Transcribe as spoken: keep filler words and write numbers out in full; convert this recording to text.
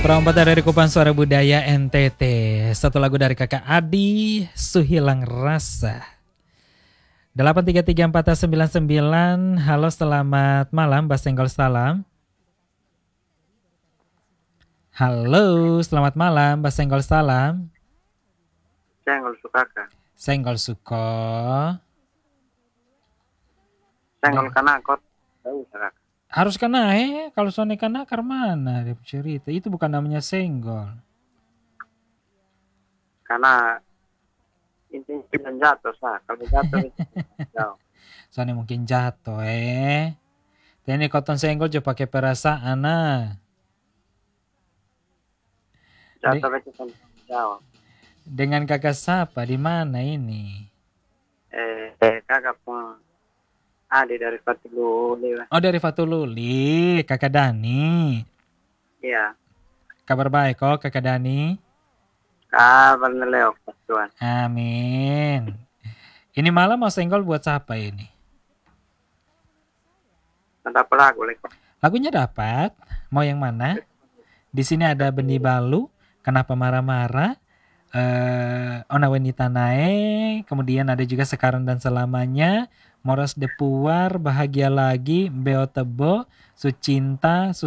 Perompatan dari Kupang Suara Budaya N T T. Satu lagu dari kakak Adi, Suhilang Rasa. delapan tiga tiga empat sembilan sembilan. Halo, selamat malam, Mbak Senggol Salam. Halo, selamat malam, Mbak Senggol Salam. Senggol Sukaka. Senggol Suko. Senggol Kanakot. Tahu Kak. Harus kena eh, kalau Sony Kanakar mana dia cerita. Itu bukan namanya senggol. Karena intinya jangan jatuh sah. Kalau jatuh itu jauh. Sony mungkin jatuh eh. Ini koton senggol juga pakai perasaan nah. Jatuh itu kan jauh. Dengan kakak siapa di mana ini? Eh, eh kakak pun Adi dari Fatululi. Oh, dari Fatululi, kakak Dani. Iya. Kabar baik kok kakak Dani? Kabar neleok Pak Tuhan. Amin. Ini malam mau senggol buat siapa ini? Dapat lagu leko. Lagunya dapat. Mau yang mana? Di sini ada Benih Balu, Kenapa Marah-Marah, eh Ona Wanita Nae, kemudian ada juga Sekarang dan Selamanya, Moras de Puar, Bahagia Lagi, Beo Tebo, Sucinta,